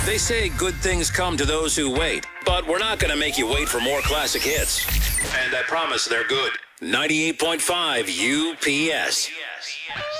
They say good things come to those who wait, but we're not going to make you wait for more classic hits. And I promise they're good. 98.5 UPS.